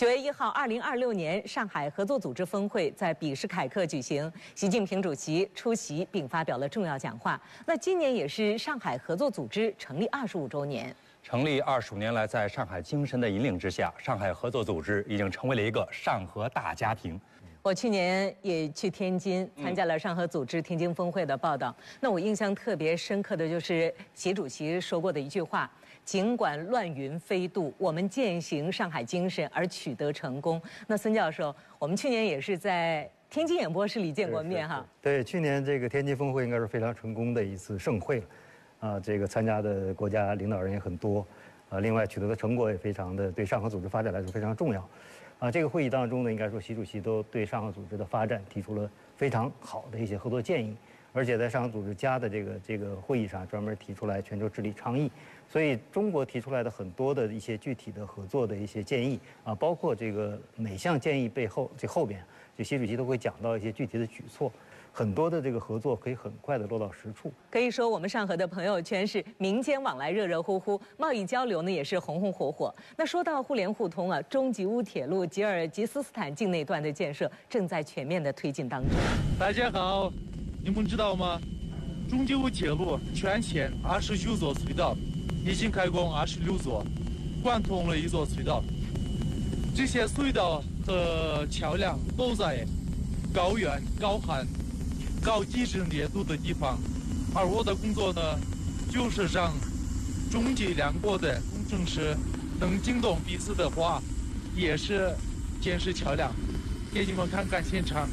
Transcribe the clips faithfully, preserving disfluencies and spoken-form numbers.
九月一号，二零二六年上海合作组织峰会在比什凯克举行，习近平主席出席并发表了重要讲话。那今年也是上海合作组织成立二十五周年。 成立二十五年来，在上海精神的引领之下，上海合作组织已经成为了一个上合大家庭。 我去年也去天津参加了上合组织天津峰会的报道，那我印象特别深刻的就是习主席说过的一句话：尽管乱云飞渡，我们践行上海精神而取得成功。那孙教授，我们去年也是在天津演播室里见过面哈。 对，去年这个天津峰会应该是非常成功的一次盛会了，啊，这个参加的国家领导人也很多，啊，另外取得的成果也非常的对上合组织发展来说非常重要。啊，这个会议当中呢，应该说习主席都对上合组织的发展提出了非常好的一些合作建议，而且在上合组织家的这个这个会议上专门提出来全球治理倡议，所以中国提出来的很多的一些具体的合作的一些建议啊，包括这个每项建议背后这后边，这习主席都会讲到一些具体的举措。很多的这个合作可以很快的落到实处。 可以说，我们上合的朋友圈是民间往来热热乎乎，贸易交流呢也是红红火火。那说到互联互通啊，中吉乌铁路吉尔吉斯斯坦境内段的建设正在全面的推进当中。 大家好，你们知道吗？中吉乌铁路全线二十九座隧道，已经开工二十六座，贯通了一座隧道。这些隧道和桥梁都在高原、高寒、高地震烈度的地方，而我的工作呢，就是让中吉两国的工程师能听懂彼此的话，也是建设桥梁。给你们看看现场，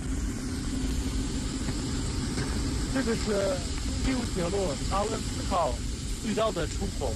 这个是中吉乌铁路达文斯号隧道的出口。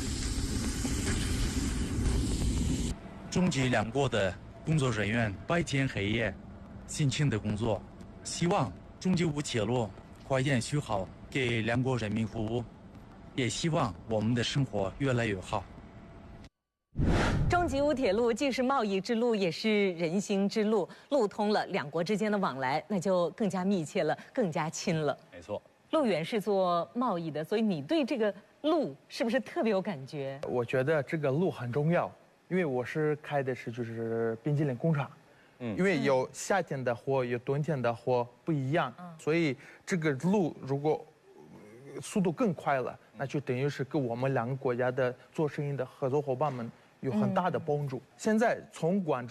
中吉两国的工作人员白天黑夜辛勤的工作，希望中吉乌铁路快点修好，给两国人民服务，也希望我们的生活越来越好。 中吉乌铁路既是贸易之路，也是人心之路，路通了，两国之间的往来那就更加密切了，更加亲了。 没错， 陆远是做贸易的，所以你对这个路是不是特别有感觉？ 我觉得这个路很重要，因为我是开的是就是冰激凌工厂。嗯，因为有夏天的活，有冬天的活不一样，嗯、所以这个路如果速度更快了，那就等于是给我们两个国家的做生意的合作伙伴们有很大的帮助。嗯、现在从广州